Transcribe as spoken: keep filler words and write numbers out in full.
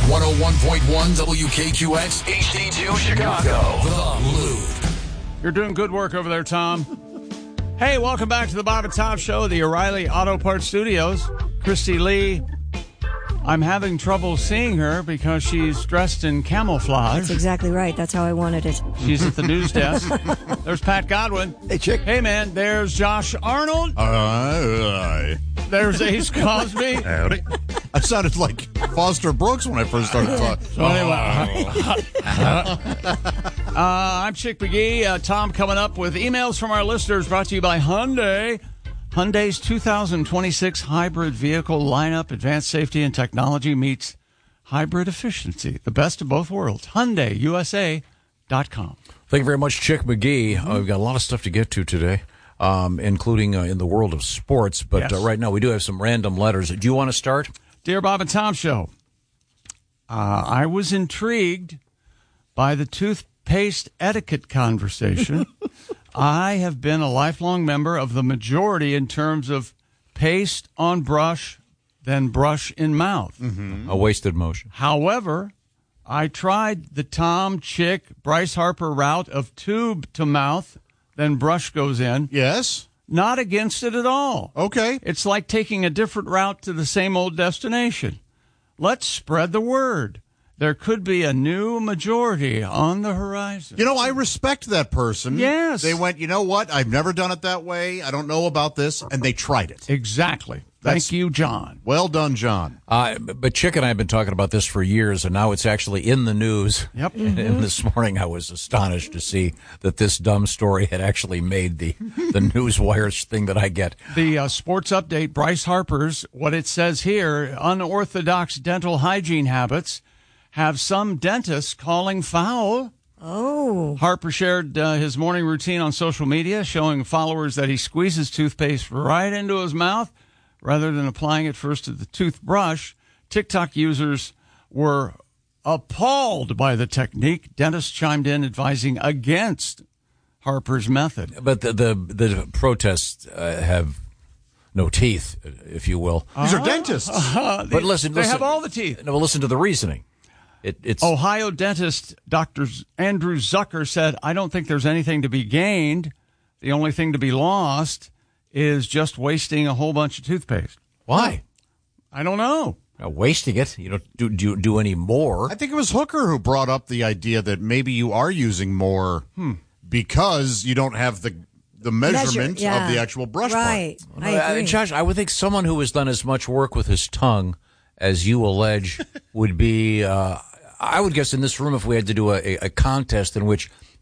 one oh one point one W K Q X H D two Chicago. The Loop. You're doing good work over there, Tom. Hey, welcome back to the Bob and Tom Show, the O'Reilly Auto Parts Studios. Christy Lee, I'm having trouble seeing her because she's dressed in camouflage. That's exactly right. That's how I wanted it. She's at the news desk. There's Pat Godwin. Hey, chick. Hey, man. There's Josh Arnold. Uh, There's Ace Cosby. Howdy. I sounded like Foster Brooks when I first started talking. So anyway, uh, I'm Chick McGee. Uh, Tom coming up with emails from our listeners brought to you by Hyundai. Hyundai's two thousand twenty-six hybrid vehicle lineup, advanced safety and technology meets hybrid efficiency. The best of both worlds. Hyundai U S A dot com. Thank you very much, Chick McGee. Mm-hmm. Uh, we've got a lot of stuff to get to today, um, including uh, in the world of sports. But yes. uh, right now we do have some random letters. Do you want to start? Dear Bob and Tom Show, uh, I was intrigued by the toothpaste etiquette conversation. I have been a lifelong member of the majority in terms of paste on brush, then brush in mouth. Mm-hmm. A wasted motion. However, I tried the Tom, Chick, Bryce Harper route of tube to mouth, then brush goes in. Yes. Not against it at all. Okay. It's like taking a different route to the same old destination. Let's spread the word. There could be a new majority on the horizon. You know, I respect that person. Yes. They went, you know what? I've never done it that way. I don't know about this. And they tried it. Exactly. That's- Thank you, John. Well done, John. Uh, but Chick and I have been talking about this for years, and now it's actually in the news. Yep. And, and this morning I was astonished to see that this dumb story had actually made the, the newswires thing that I get. The uh, sports update, Bryce Harper's, what it says here, unorthodox dental hygiene habits have some dentists calling foul. Oh. Harper shared uh, his morning routine on social media, showing followers that he squeezes toothpaste right into his mouth rather than applying it first to the toothbrush. TikTok users were appalled by the technique. Dentists chimed in advising against Harper's method. But the the, the protests uh, have no teeth, if you will. These are dentists. Uh, But listen, they listen, have all the teeth. No, but listen to the reasoning. It, it's Ohio dentist Doctor Andrew Zucker said, I don't think there's anything to be gained. The only thing to be lost is just wasting a whole bunch of toothpaste. Why? I don't know. Not wasting it. You don't do, do do any more. I think it was Hooker who brought up the idea that maybe you are using more Hmm. because you don't have the the measurement Measure, yeah. of the actual brush Right. part. I Uh, agree. Josh, I would think someone who has done as much work with his tongue as you allege would be, uh, I would guess in this room if we had to do a, a contest in which